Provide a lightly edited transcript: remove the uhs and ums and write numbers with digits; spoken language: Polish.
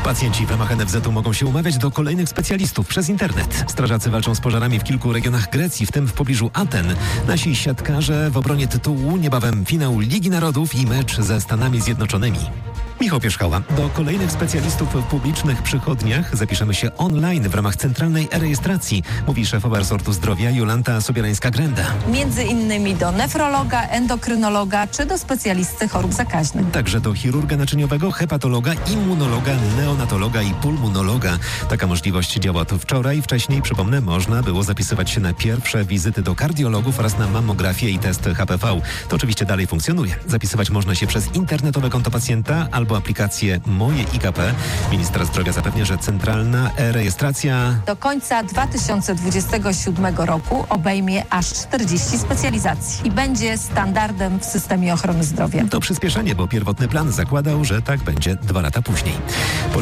Pacjenci w ramach NFZ-u mogą się umawiać do kolejnych specjalistów przez internet. Strażacy walczą z pożarami w kilku regionach Grecji, w tym w pobliżu Aten. Nasi siatkarze w obronie tytułu, niebawem finał Ligi Narodów i mecz ze Stanami Zjednoczonymi. Michał Pierzchała. Do kolejnych specjalistów w publicznych przychodniach zapiszemy się online w ramach centralnej e-rejestracji, mówi szefowa resortu zdrowia Jolanta Sobierańska-Grenda. Między innymi do nefrologa, endokrynologa czy do specjalisty chorób zakaźnych. Także do chirurga naczyniowego, hepatologa, immunologa, neonatologa i pulmonologa. Taka możliwość działa od wczoraj. Wcześniej, przypomnę, można było zapisywać się na pierwsze wizyty do kardiologów oraz na mammografię i test HPV. To oczywiście dalej funkcjonuje. Zapisywać można się przez internetowe konto pacjenta albo aplikację Moje IKP. Ministra zdrowia zapewnia, że centralna e-rejestracja Do końca 2027 roku obejmie aż 40 specjalizacji i będzie standardem w systemie ochrony zdrowia. to przyspieszenie, bo pierwotny plan zakładał, że tak będzie 2 lata później.